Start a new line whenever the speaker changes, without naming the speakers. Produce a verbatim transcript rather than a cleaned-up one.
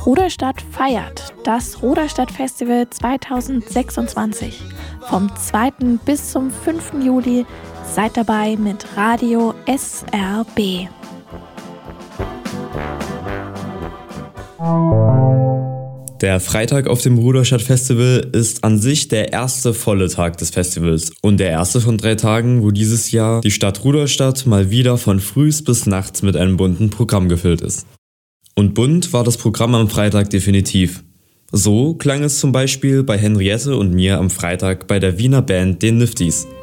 Ruderstadt feiert das Ruderstadt-Festival zwanzig sechsundzwanzig. Vom zweiten bis zum fünften Juli seid dabei mit Radio S R B.
Der Freitag auf dem Ruderstadt-Festival ist an sich der erste volle Tag des Festivals und der erste von drei Tagen, wo dieses Jahr die Stadt Ruderstadt mal wieder von frühs bis nachts mit einem bunten Programm gefüllt ist. Und bunt war das Programm am Freitag definitiv. So klang es zum Beispiel bei Henriette und mir am Freitag bei der Wiener Band Den Nifties.